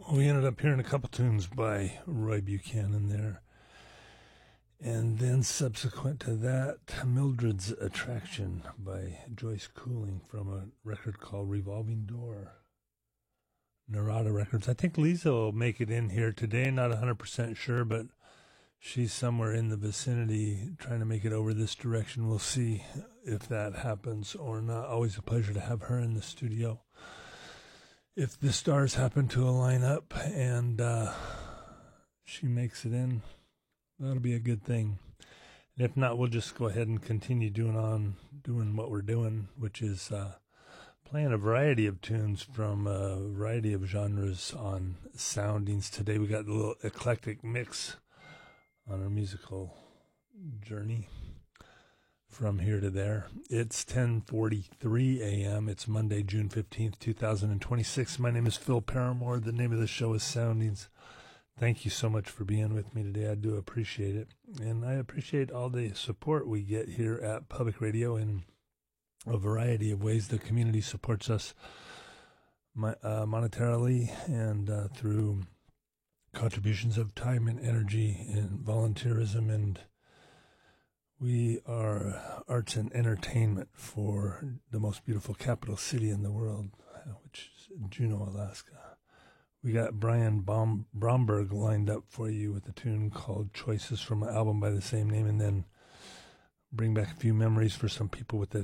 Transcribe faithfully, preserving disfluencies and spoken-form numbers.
We ended up hearing a couple tunes by Roy Buchanan there. And then subsequent to that, Mildred's Attraction by Joyce Cooling from a record called Revolving Door. Narada Records. I think Lisa will make it in here today. Not one hundred percent sure, but she's somewhere in the vicinity trying to make it over this direction. We'll see if that happens or not. Always a pleasure to have her in the studio. If the stars happen to align up and uh, she makes it in, that'll be a good thing. And if not, we'll just go ahead and continue doing on doing what we're doing, which is uh, playing a variety of tunes from a variety of genres on Soundings. Today we got a little eclectic mix on our musical journey from here to there. It's ten forty-three a.m. It's Monday, June fifteenth, two thousand twenty-six. My name is Phil Paramore. The name of the show is Soundings. Thank you so much for being with me today. I do appreciate it. And I appreciate all the support we get here at Public Radio in a variety of ways. The community supports us my, uh, monetarily and uh, through contributions of time and energy and volunteerism. And we are arts and entertainment for the most beautiful capital city in the world, which is Juneau, Alaska. We got Brian Baum, Bromberg lined up for you with a tune called Choices from an album by the same name, and then bring back a few memories for some people with the